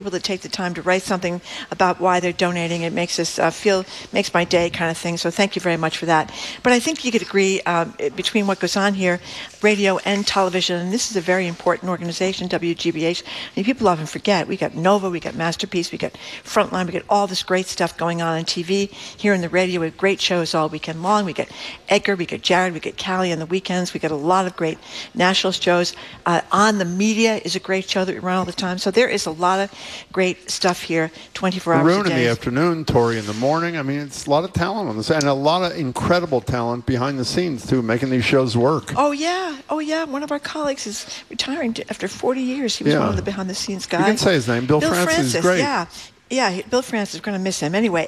to take the time to write something about why they're donating. It makes us makes my day kind of thing. So thank you very much for that. But I think you could agree between what goes on here, radio and television, and this is a very important organization, WGBH. And people often forget, we got Nova, we got Masterpiece, we got Frontline, we got all this great stuff going on TV. Here in the radio, we have great shows all weekend long. We get Edgar, we get Jared, we get Callie on the weekends. We get a lot of great national shows. On the Media is a great show that we run all the time. So there is a lot of great stuff here, 24 hours a day. Arun in the afternoon, Tori in the morning. I mean, it's a lot of talent on this, and a lot of incredible talent behind the scenes, too, making these shows work. Oh, yeah. One of our colleagues is retiring after 40 years. He was one of the behind-the-scenes guys. You can say his name. Bill Francis is great. Yeah, Bill Francis, we're going to miss him. Anyway,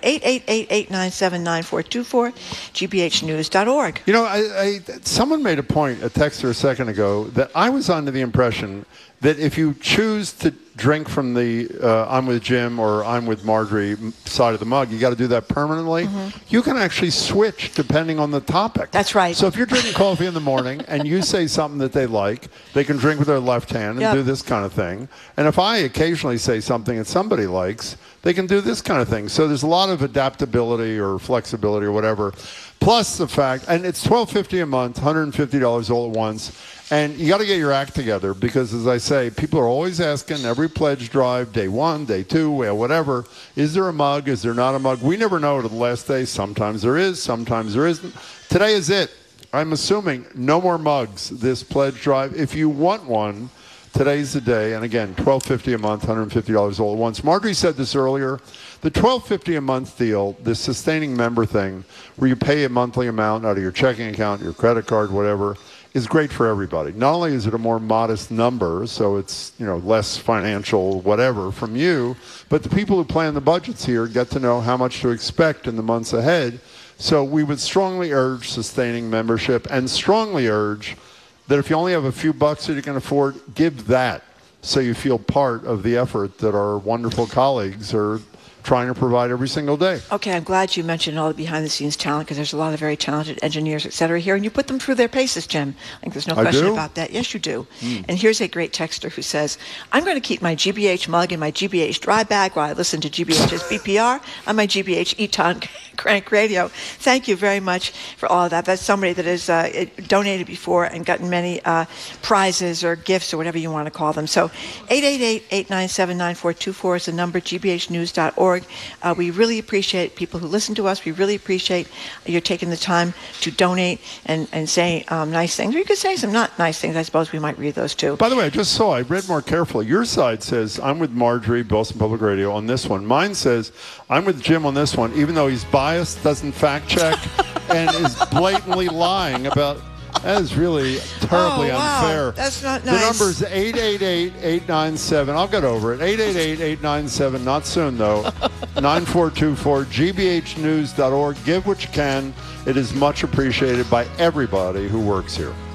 888-897-9424, gbhnews.org. You know, someone made a point, a texter a second ago, that I was under the impression that if you choose to drink from the I'm with Jim or I'm with Marjorie side of the mug, you got to do that permanently. Mm-hmm. You can actually switch depending on the topic. That's right. So if you're drinking coffee in the morning and you say something that they like, they can drink with their left hand and do this kind of thing. And if I occasionally say something that somebody likes, they can do this kind of thing. So there's a lot of adaptability or flexibility or whatever. Plus the fact, and it's $12.50 a month, $150 all at once. And you got to get your act together because, as I say, people are always asking every pledge drive, day one, day two, whatever, is there a mug? Is there not a mug? We never know to the last day. Sometimes there is, sometimes there isn't. Today is it. I'm assuming no more mugs this pledge drive. If you want one, today's the day. And again, $12.50 a month, $150 all at once. Marjorie said this earlier. The $12.50 a month deal, this sustaining member thing, where you pay a monthly amount out of your checking account, your credit card, whatever, is great for everybody. Not only is it a more modest number, so it's less financial whatever from you, but the people who plan the budgets here get to know how much to expect in the months ahead. So we would strongly urge sustaining membership and strongly urge that if you only have a few bucks that you can afford, give that so you feel part of the effort that our wonderful colleagues are trying to provide every single day. Okay, I'm glad you mentioned all the behind-the-scenes talent because there's a lot of very talented engineers, et cetera, here, and you put them through their paces, Jim. I think there's no question about that. Yes, you do. And here's a great texter who says, I'm going to keep my GBH mug in my GBH dry bag while I listen to GBH's BPR on my GBH Eton Crank Radio. Thank you very much for all of that. That's somebody that has donated before and gotten many prizes or gifts or whatever you want to call them. So 888-897-9424 is the number, gbhnews.org. We really appreciate people who listen to us. We really appreciate you're taking the time to donate and say nice things. Or you could say some not nice things. I suppose we might read those too. By the way, I read more carefully. Your side says, I'm with Marjorie, Boston Public Radio on this one. Mine says, I'm with Jim on this one, even though he's biased, doesn't fact check, and is blatantly lying about... That is really terribly unfair. That's not nice. The number is 888-897. I'll get over it. 888-897. Not soon, though. 9424. gbhnews.org. Give what you can. It is much appreciated by everybody who works here.